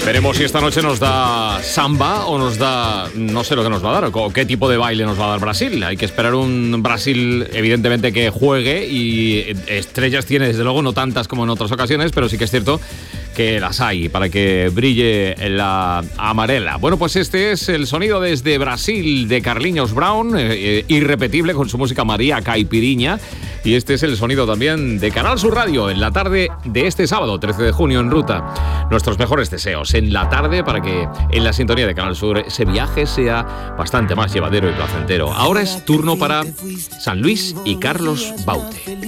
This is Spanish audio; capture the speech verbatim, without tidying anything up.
Veremos si esta noche nos da samba o nos da... no sé lo que nos va a dar, o qué tipo de baile nos va a dar Brasil. Hay que esperar un Brasil, evidentemente, que juegue, y estrellas tiene, desde luego, no tantas como en otras ocasiones, pero sí que es cierto que las hay para que brille la amarela. Bueno, pues este es el sonido desde Brasil de Carlinhos Brown, eh, irrepetible con su música María Caipiriña. Y este es el sonido también de Canal Sur Radio en la tarde de este sábado, trece de junio, en ruta. Nuestros mejores deseos en la tarde para que en la sintonía de Canal Sur ese viaje sea bastante más llevadero y placentero. Ahora es turno para San Luis y Carlos Baute.